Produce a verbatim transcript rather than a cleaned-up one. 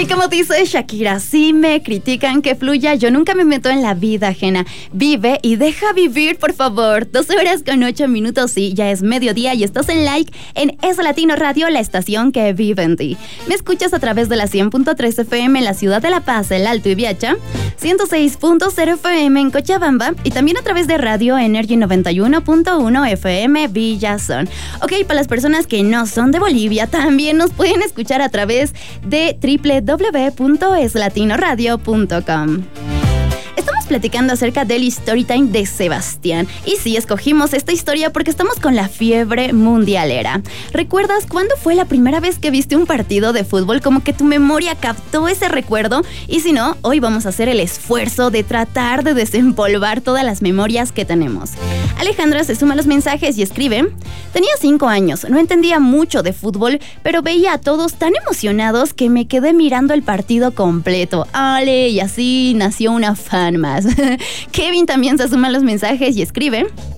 como dice Shakira, si me critican que fluya, yo nunca me meto en la vida ajena. Vive y deja vivir, por favor. doce horas con ocho minutos, sí, ya es mediodía y estás en Like en Es Latino Radio, la estación que vive en ti. Me escuchas a través de la cien punto tres F M en la ciudad de La Paz, El Alto y Viacha, ciento seis punto cero F M en Cochabamba y también a través de Radio Energy noventa y uno punto uno F M Villazón. Ok, para las personas que no son de Bolivia, también nos pueden escuchar a través de doble u doble u doble u punto es latino radio punto com. Estamos platicando acerca del Storytime de Sebastián. Y sí, escogimos esta historia porque estamos con la fiebre mundialera. ¿Recuerdas cuándo fue la primera vez que viste un partido de fútbol? Como que tu memoria captó ese recuerdo. Y si no, hoy vamos a hacer el esfuerzo de tratar de desempolvar todas las memorias que tenemos. Alejandra se suma a los mensajes y escribe: tenía cinco años, no entendía mucho de fútbol, pero veía a todos tan emocionados que me quedé mirando el partido completo. Ale, y así nació una fan más. Kevin también se suma a los mensajes y escribe: